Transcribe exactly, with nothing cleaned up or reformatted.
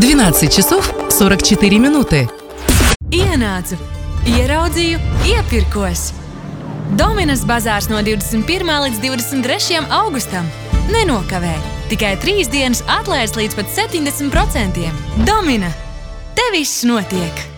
двенадцать часов сорок четыре минуты. Ienācu, ieraudzīju, iepirkos. Dominas bazārs no divdesmit pirmā līdz divdesmit trešajam augustam. Nenokavē, tikai trīs dienas atlaides līdz pat septiņdesmit procentiem. Domina, te viss notiek!